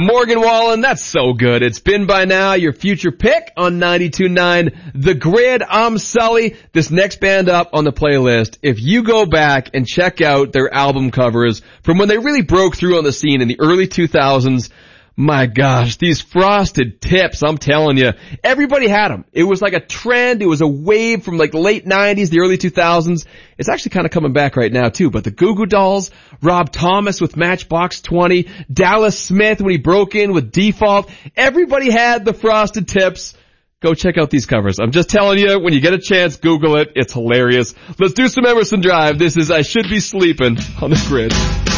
Morgan Wallen, that's so good. It's been by now your future pick on 92.9 The Grid. I'm Sully. This next band up on the playlist, if you go back and check out their album covers from when they really broke through on the scene in the early 2000s, my gosh, these frosted tips, I'm telling you, everybody had them. It was like a trend. It was a wave from like the late 90s, the early 2000s. It's actually kind of coming back right now too. But the Goo Goo Dolls, Rob Thomas with Matchbox 20, Dallas Smith when he broke in with Default, everybody had the frosted tips. Go check out these covers. I'm just telling you, when you get a chance, Google it. It's hilarious. Let's do some Emerson Drive. This is I Should Be Sleeping on The Grid.